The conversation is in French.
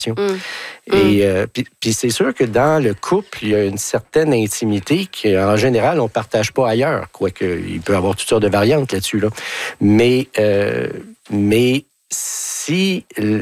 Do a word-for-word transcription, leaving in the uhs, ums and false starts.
Mm. Et euh, puis c'est sûr que dans le couple, il y a une certaine intimité qu'en général, on ne partage pas ailleurs, quoique il peut y avoir toutes sortes de variantes là-dessus. Là. Mais, euh, mais si